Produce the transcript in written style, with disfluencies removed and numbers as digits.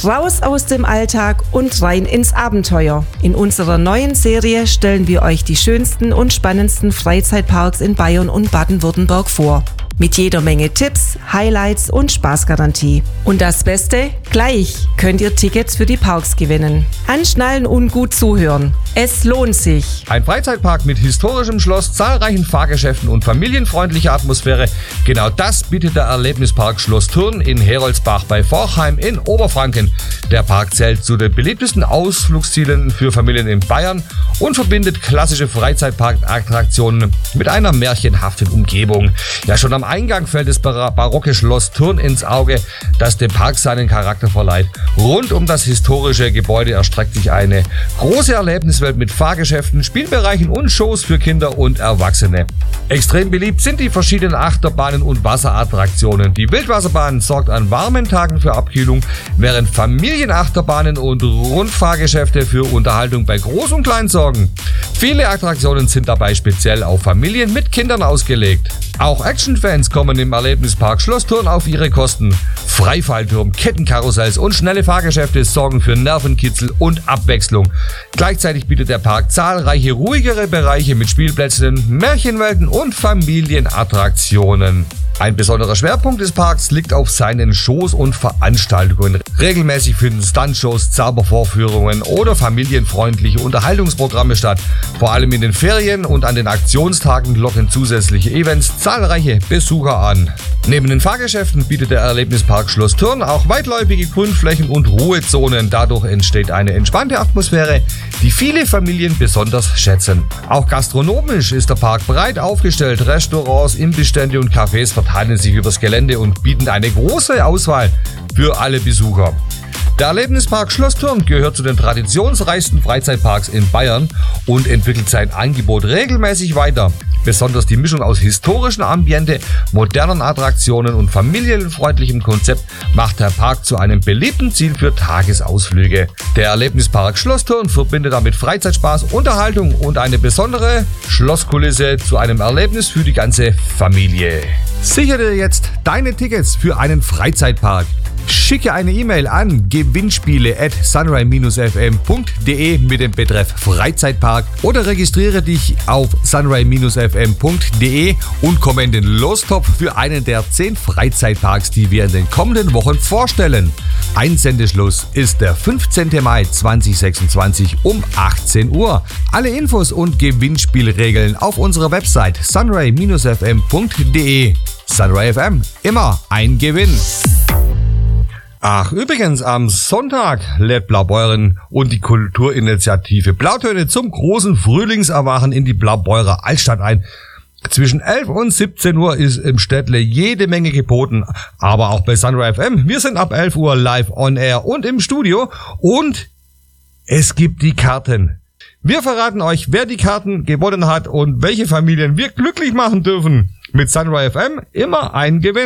Raus aus dem Alltag und rein ins Abenteuer. In unserer neuen Serie stellen wir euch die schönsten und spannendsten Freizeitparks in Bayern und Baden-Württemberg vor. Mit jeder Menge Tipps, Highlights und Spaßgarantie. Und das Beste, gleich könnt ihr Tickets für die Parks gewinnen. Anschnallen und gut zuhören. Es lohnt sich. Ein Freizeitpark mit historischem Schloss, zahlreichen Fahrgeschäften und familienfreundlicher Atmosphäre. Genau das bietet der Erlebnispark Schloss Thurn in Heroldsbach bei Forchheim in Oberfranken. Der Park zählt zu den beliebtesten Ausflugszielen für Familien in Bayern und verbindet klassische Freizeitparkattraktionen mit einer märchenhaften Umgebung. Ja, schon am Eingang fällt das barocke Schloss Thurn ins Auge, das dem Park seinen Charakter verleiht. Rund um das historische Gebäude erstreckt sich eine große Erlebniswelt mit Fahrgeschäften, Spielbereichen und Shows für Kinder und Erwachsene. Extrem beliebt sind die verschiedenen Achterbahnen und Wasserattraktionen. Die Wildwasserbahn sorgt an warmen Tagen für Abkühlung, während Familienachterbahnen und Rundfahrgeschäfte für Unterhaltung bei Groß und Klein sorgen. Viele Attraktionen sind dabei speziell auf Familien mit Kindern ausgelegt. Auch Actionfans kommen im Erlebnispark Schloss Thurn auf ihre Kosten. Freifallturm, Kettenkarussells und schnelle Fahrgeschäfte sorgen für Nervenkitzel und Abwechslung. Gleichzeitig bietet der Park zahlreiche ruhigere Bereiche mit Spielplätzen, Märchenwelten und Familienattraktionen. Ein besonderer Schwerpunkt des Parks liegt auf seinen Shows und Veranstaltungen. Regelmäßig finden Stuntshows, Zaubervorführungen oder familienfreundliche Unterhaltungsprogramme statt. Vor allem in den Ferien und an den Aktionstagen locken zusätzliche Events zahlreiche Besucher an. Neben den Fahrgeschäften bietet der Erlebnispark Schloss Thurn auch weitläufige Grünflächen und Ruhezonen. Dadurch entsteht eine entspannte Atmosphäre, die viele Familien besonders schätzen. Auch gastronomisch ist der Park breit aufgestellt. Restaurants, Imbissstände und Cafés verteilen sich übers Gelände und bieten eine große Auswahl für alle Besucher. Der Erlebnispark Schloss Thurn gehört zu den traditionsreichsten Freizeitparks in Bayern und entwickelt sein Angebot regelmäßig weiter. Besonders die Mischung aus historischem Ambiente, modernen Attraktionen und familienfreundlichem Konzept macht der Park zu einem beliebten Ziel für Tagesausflüge. Der Erlebnispark Schloss Thurn verbindet damit Freizeitspaß, Unterhaltung und eine besondere Schlosskulisse zu einem Erlebnis für die ganze Familie. Sichere dir jetzt deine Tickets für einen Freizeitpark. Schicke eine E-Mail an gewinnspiele@sunray-fm.de mit dem Betreff Freizeitpark oder registriere dich auf sunray-fm.de und komme in den Lostopf für einen der 10 Freizeitparks, die wir in den kommenden Wochen vorstellen. Einsendeschluss ist der 15. Mai 2026 um 18 Uhr. Alle Infos und Gewinnspielregeln auf unserer Website sunray-fm.de. Sunray FM, immer ein Gewinn. Ach, übrigens, am Sonntag lädt Blaubeuren und die Kulturinitiative Blautöne zum großen Frühlingserwachen in die Blaubeurer Altstadt ein. Zwischen 11 und 17 Uhr ist im Städtle jede Menge geboten, aber auch bei Sunray FM. Wir sind ab 11 Uhr live on air und im Studio und es gibt die Karten. Wir verraten euch, wer die Karten gewonnen hat und welche Familien wir glücklich machen dürfen. Mit Sunray FM immer ein Gewinn.